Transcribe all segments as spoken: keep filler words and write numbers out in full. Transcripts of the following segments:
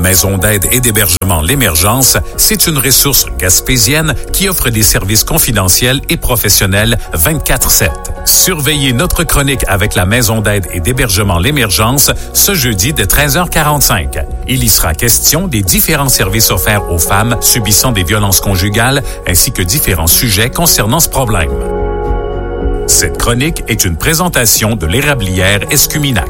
Maison d'aide et d'hébergement L'Émergence, c'est une ressource gaspésienne qui offre des services confidentiels et professionnels vingt-quatre sept. Surveillez notre chronique avec la Maison d'aide et d'hébergement L'Émergence ce jeudi dès treize heures quarante-cinq. Il y sera question des différents services offerts aux femmes subissant des violences conjugales ainsi que différents sujets concernant ce problème. Cette chronique est une présentation de l'Érablière Escuminac.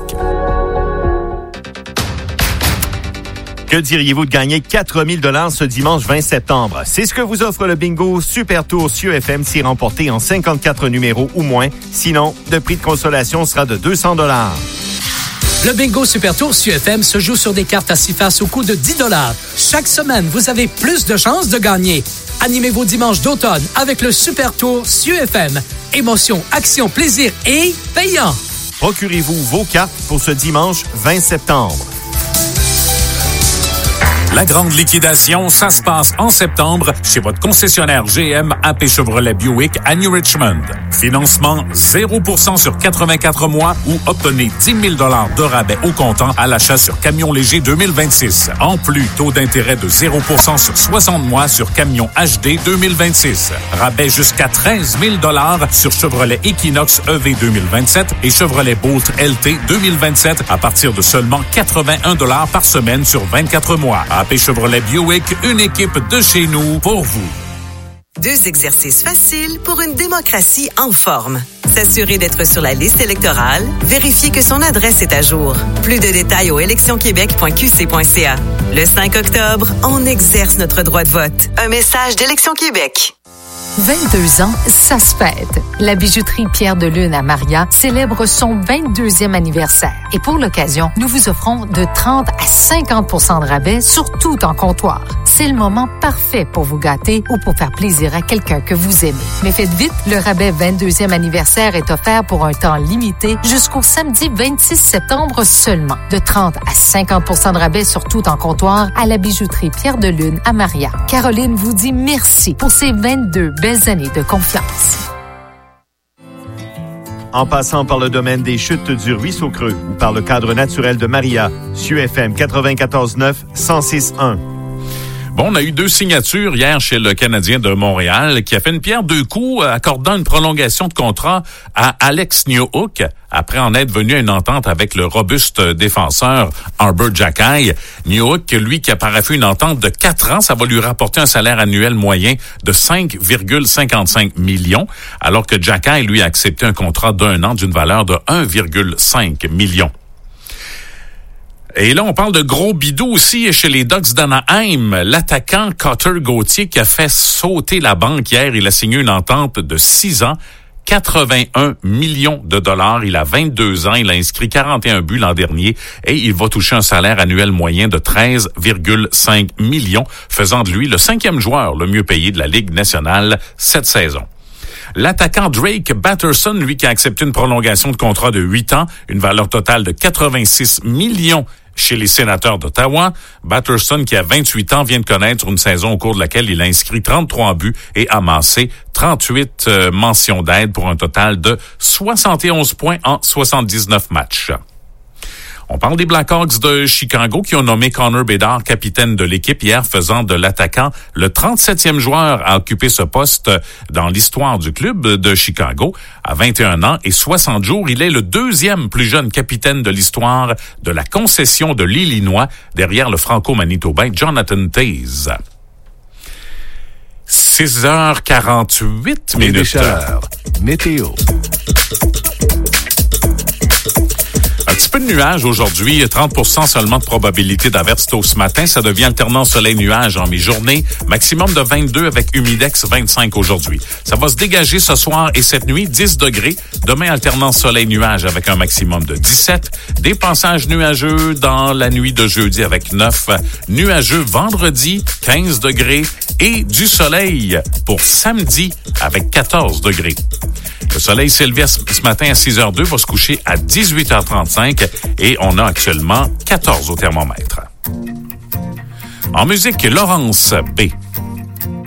Que diriez-vous de gagner quatre mille dollars ce dimanche vingt septembre? C'est ce que vous offre le bingo Super Tour C E F M si remporté en cinquante-quatre numéros ou moins. Sinon, le prix de consolation sera de deux cents dollars. Le bingo Super Tour C E F M se joue sur des cartes à six faces au coût de dix dollars. Chaque semaine, vous avez plus de chances de gagner. Animez vos dimanches d'automne avec le Super Tour C E F M. Émotion, action, plaisir et payant. Procurez-vous vos cartes pour ce dimanche vingt septembre. La grande liquidation, ça se passe en septembre chez votre concessionnaire G M A P Chevrolet Buick à New Richmond. Financement zéro pour cent sur quatre-vingt-quatre mois ou obtenez dix mille dollars de rabais au comptant à l'achat sur camion léger deux mille vingt-six. En plus, taux d'intérêt de zéro pour cent sur soixante mois sur camion H D deux mille vingt-six. Rabais jusqu'à treize mille dollars sur Chevrolet Equinox E V deux mille vingt-sept et Chevrolet Bolt L T deux mille vingt-sept à partir de seulement quatre-vingt-un dollars par semaine sur vingt-quatre mois. A P Chevrolet Buick, une équipe de chez nous pour vous. Deux exercices faciles pour une démocratie en forme. S'assurer d'être sur la liste électorale, vérifier que son adresse est à jour. Plus de détails au élections québec point q c point c a. Le cinq octobre, on exerce notre droit de vote. Un message d'Élections Québec. vingt-deux ans, ça se fête. La bijouterie Pierre de Lune à Maria célèbre son vingt-deuxième anniversaire. Et pour l'occasion, nous vous offrons de trente à cinquante pour cent de rabais sur tout en comptoir. C'est le moment parfait pour vous gâter ou pour faire plaisir à quelqu'un que vous aimez. Mais faites vite, le rabais vingt-deuxième anniversaire est offert pour un temps limité jusqu'au samedi vingt-six septembre seulement. De trente à cinquante pour cent de rabais sur tout en comptoir à la bijouterie Pierre de Lune à Maria. Caroline vous dit merci pour ces vingt-deux belles années de confiance. En passant par le domaine des chutes du Ruisseau Creux ou par le cadre naturel de Maria, C E F M quatre-vingt-quatorze neuf, cent six un. Bon, on a eu deux signatures hier chez le Canadien de Montréal qui a fait une pierre deux coups accordant une prolongation de contrat à Alex Newhook après en être venu à une entente avec le robuste défenseur Arber Xhekaj. Newhook, lui, qui a paraffé une entente de quatre ans, ça va lui rapporter un salaire annuel moyen de cinq virgule cinquante-cinq millions, alors que Xhekaj, lui, a accepté un contrat d'un an d'une valeur de un virgule cinq million. Et là, on parle de gros bidou aussi chez les Ducks d'Anaheim. L'attaquant Cutter Gauthier qui a fait sauter la banque hier, il a signé une entente de six ans, quatre-vingt-un millions de dollars. Il a vingt-deux ans, il a inscrit quarante et un buts l'an dernier et il va toucher un salaire annuel moyen de treize virgule cinq millions, faisant de lui le cinquième joueur le mieux payé de la Ligue nationale cette saison. L'attaquant Drake Batterson, lui, qui a accepté une prolongation de contrat de huit ans, une valeur totale de quatre-vingt-six millions chez les Sénateurs d'Ottawa. Batterson, qui a vingt-huit ans, vient de connaître une saison au cours de laquelle il a inscrit trente-trois buts et amassé trente-huit euh, mentions d'aide pour un total de soixante et onze points en soixante-dix-neuf matchs. On parle des Blackhawks de Chicago qui ont nommé Connor Bedard capitaine de l'équipe hier, faisant de l'attaquant le trente-septième joueur à occuper ce poste dans l'histoire du club de Chicago. À vingt et un ans et soixante jours, il est le deuxième plus jeune capitaine de l'histoire de la concession de l'Illinois, derrière le franco-manitobain Jonathan Toews. six heures quarante-huit minutes. Météo. Un petit peu de nuages aujourd'hui, trente pour cent seulement de probabilité d'averse tôt ce matin. Ça devient alternant soleil-nuage en mi-journée. Maximum de vingt-deux avec humidex vingt-cinq aujourd'hui. Ça va se dégager ce soir et cette nuit, dix degrés. Demain, alternant soleil-nuage avec un maximum de dix-sept. Des passages nuageux dans la nuit de jeudi avec neuf. Nuageux vendredi, quinze degrés. Et du soleil pour samedi avec quatorze degrés. Le soleil s'est levé ce matin à six heures deux, va se coucher à dix-huit heures trente-cinq et on a actuellement quatorze au thermomètre. En musique, Laurence B.